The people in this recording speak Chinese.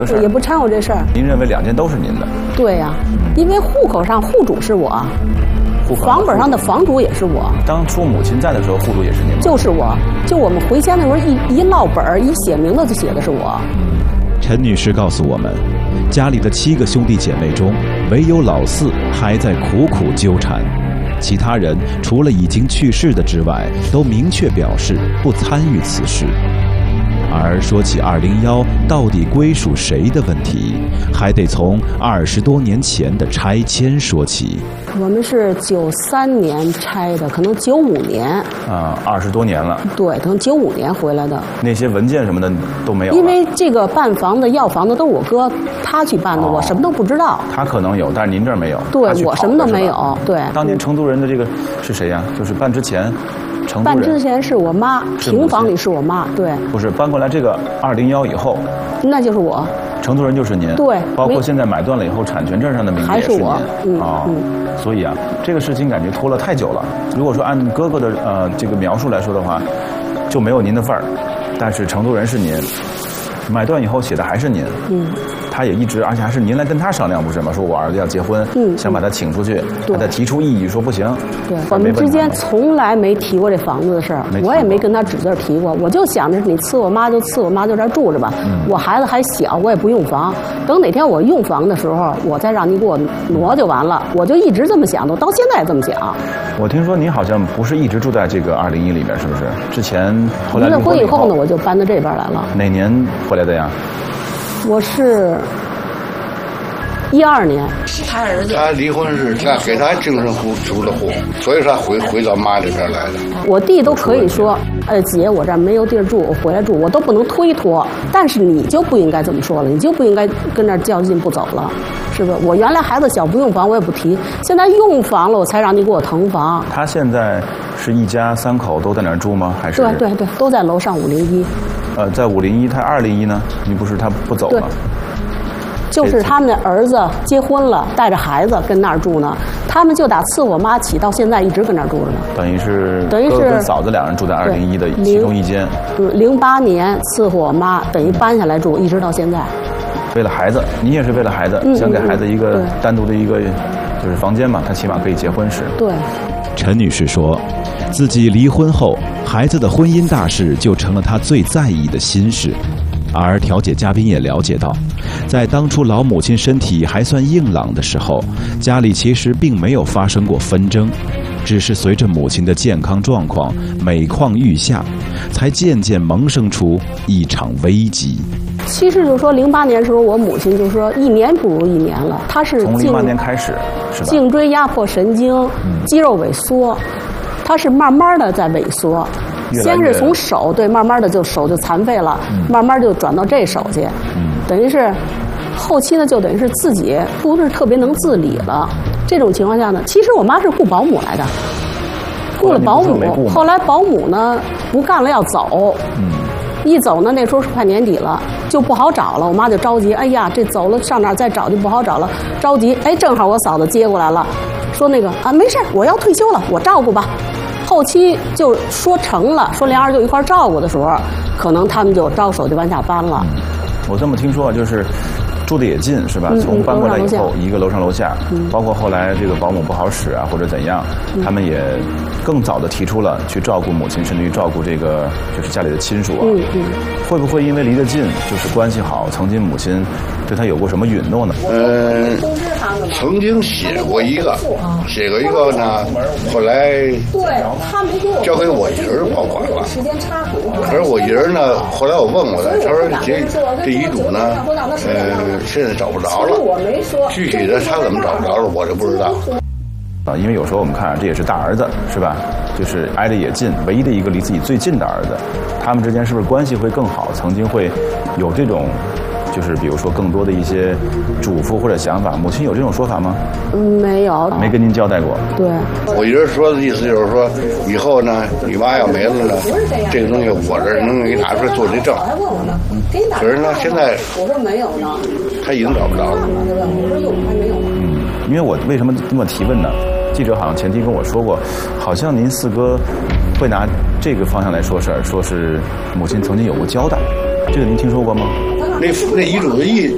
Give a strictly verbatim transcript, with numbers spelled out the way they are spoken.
也不掺和这事儿。 您认为两间都是您的？ 对呀、啊，因为户口上户主是我，房本上的房主也是我。 当初母亲在的时候，户主也是您吗？ 就是我，就我们回迁的时候一一落本一写名字就写的是我。 陈女士告诉我们，家里的七个兄弟姐妹中，唯有老四还在苦苦纠缠，其他人除了已经去世的之外，都明确表示不参与此事。而说起二零幺到底归属谁的问题，还得从二十多年前的拆迁说起。 我们是九三年拆的，可能九五年啊，二十多年了。 对，可能九五年回来的。 那些文件什么的都没有了。 因为这个办房的、要房的都是我哥他去办的，哦、我什么都不知道。 他可能有，但是您这儿没有。 对，我什么都没有。对。 当年承租人的这个是谁呀？就是办之前。 办之前是我妈，平房里是我妈，对。 不是搬过来这个二零幺以后， 那就是我。 承租人就是您， 对。 包括现在买断了以后，产权证上的名字还是我。 嗯啊、哦嗯，所以啊，这个事情感觉拖了太久了。如果说按哥哥的呃这个描述来说的话，就没有您的份儿，但是承租人是您，买断以后写的还是您。嗯。他也一直，而且还是您来跟他商量，不是吗？说我儿子要结婚，嗯，想把他请出去，他再提出异议，说不行。 对，我们之间从来没提过这房子的事儿，我也没跟他指字提过。我就想着你赐我妈就赐我妈就这儿住着吧，嗯、我孩子还小，我也不用房。等哪天我用房的时候，我再让你给我挪就完了。我就一直这么想，我到现在也这么想。 我听说您好像不是一直住在这个二零一里面，是不是？之前后来离婚以后呢，我就搬到这边来了。 哪年回来的呀？ 我是一二年， 他儿子，他离婚是他给他精神户出的户，所以他回回到妈这边来的。 我弟都可以说，呃，姐，我这儿没有地儿住，我回来住，我都不能推脱。但是你就不应该这么说了，你就不应该跟那儿较劲不走了，是不是？我原来孩子小不用房，我也不提，现在用房了，我才让你给我腾房。 他现在是一家三口都在那儿住吗？还是？ 对对对，都在楼上五零一。 呃，在五零一，他二零一呢？你不是他不走吗？ 就是他们的儿子结婚了，带着孩子跟那儿住呢。他们就打伺我妈起到现在一直跟那儿住着呢。 等于是等于是跟嫂子两人住在二零一的其中一间。 嗯，零八年伺候我妈，等于搬下来住，一直到现在。 为了孩子，你也是为了孩子， 嗯、 想给孩子一个单独的一个就是房间嘛，他起码可以结婚时。 对。 陈女士说，自己离婚后，孩子的婚姻大事就成了她最在意的心事。而调解嘉宾也了解到，在当初老母亲身体还算硬朗的时候，家里其实并没有发生过纷争，只是随着母亲的健康状况每况愈下，才渐渐萌生出一场危机。 其实就是说，零八年的时候，我母亲就说一年不如一年了，她是从零八年开始，是吧？ 颈椎压迫神经，嗯、肌肉萎缩，她是慢慢的在萎缩。先是从手，对，慢慢的就手就残废了，嗯、慢慢就转到这手去，嗯、等于是后期呢，就等于是自己不是特别能自理了。这种情况下呢，其实我妈是雇保姆来的，雇了保姆，后来保姆呢不干了要走，嗯、一走呢那时候是快年底了，就不好找了，我妈就着急，哎呀，这走了上哪儿再找就不好找了，着急，哎，正好我嫂子接过来了，说那个啊没事，我要退休了，我照顾吧。后期就说成了，说俩人就一块照顾的时候，可能他们就招手就往下搬了。 嗯、我这么听说，就是住的也近，是吧？嗯、从搬过来以后，一个楼上楼下，嗯、包括后来这个保姆不好使啊，或者怎样，嗯、他们也更早的提出了去照顾母亲，甚至于照顾这个就是家里的亲属啊。嗯嗯、会不会因为离得近，就是关系好，曾经母亲对他有过什么允诺呢？ 嗯，曾经写过一个，写过一个呢，后来交给我姨儿保管了。可是我姨儿呢，后来我问过他，他说这这遗嘱呢，呃，现在找不着了。具体的他怎么找不着了，我就不知道。 啊，因为有时候我们看，这也是大儿子，是吧？就是挨得也近，唯一的一个离自己最近的儿子，他们之间是不是关系会更好？曾经会有这种。就是比如说更多的一些嘱咐或者想法，母亲有这种说法吗？ 嗯，没有， 没跟您交代过。 对， 我一直说的意思就是说，以后呢，你妈要没了呢，这个东西我这能给你拿出来做这证。可是呢，现在我说没有呢， 他已经找不着了。 我说有还没有呢。 嗯，因为我为什么这么提问呢？记者好像前期跟我说过，好像您四哥会拿这个方向来说事儿，说是母亲曾经有过交代，这个您听说过吗？ 那那遗嘱的意